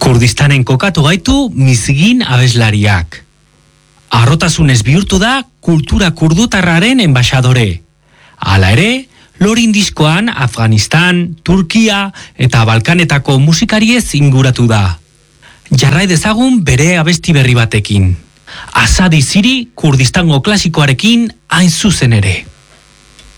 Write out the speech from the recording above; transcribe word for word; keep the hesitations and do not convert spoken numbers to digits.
Kurdistanen kokatu gaitu Mizgin abeslariak. Arrotasunez bihurtu da kultura kurdutarraren enbaxadore. Hala ere, Lorin diskoan Afganistan, Turkia eta Balkanetako musikariez inguratu da. Jarrai dezagun bere abesti berri batekin. Asadi Ziri Kurdistango klasikoarekin hain zuzen ere.